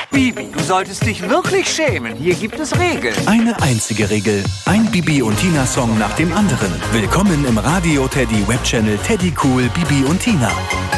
Bibi, du solltest dich wirklich schämen. Hier gibt es Regeln. Eine einzige Regel. Ein Bibi und Tina-Song nach dem anderen. Willkommen im Radio Teddy Webchannel Teddy Cool Bibi und Tina.